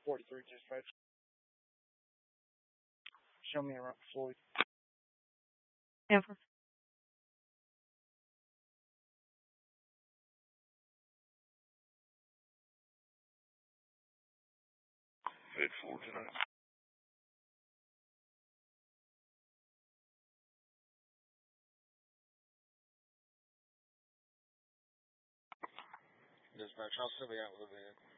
43 dispatch. Show me around Floyd. Info. Fed 4 tonight. Dispatch, I'll still be out with a bit.